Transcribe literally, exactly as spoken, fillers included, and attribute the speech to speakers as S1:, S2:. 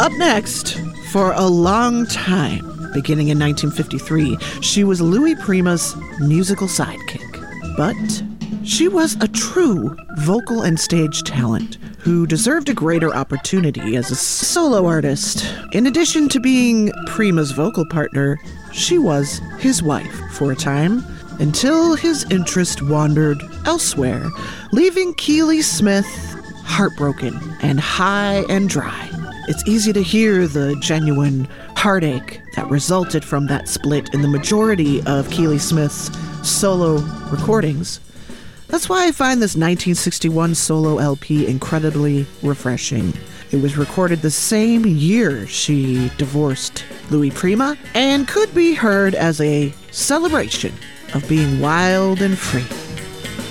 S1: Up next, for a long time, beginning in nineteen fifty-three, she was Louis Prima's musical sidekick. But she was a true vocal and stage talent who deserved a greater opportunity as a solo artist. In addition to being Prima's vocal partner, she was his wife for a time, until his interest wandered elsewhere, leaving Keely Smith heartbroken and high and dry. It's easy to hear the genuine heartache that resulted from that split in the majority of Keely Smith's solo recordings. That's why I find this nineteen sixty-one solo L P incredibly refreshing. It was recorded the same year she divorced Louis Prima and could be heard as a celebration of being wild and free.